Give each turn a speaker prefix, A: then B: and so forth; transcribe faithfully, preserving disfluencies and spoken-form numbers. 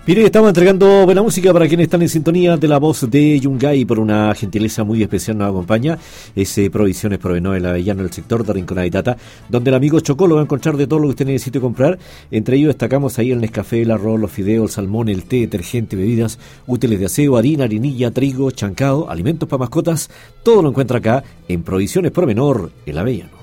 A: Mire, estamos entregando buena música para quienes están en sintonía de la voz de Yungay. Por una gentileza muy especial nos acompaña ese Provisiones Provenor, el Avellano, el sector de Rinconada y Tata, donde el amigo Chocó lo va a encontrar de todo lo que usted necesite comprar. Entre ellos destacamos ahí el Nescafé, el arroz, los fideos, el salmón, el té, detergente, bebidas, útiles de aseo, harina, harinilla, trigo, chancao, alimentos para mascotas. Todo lo encuentra acá en Provisiones Provenor, el Avellano.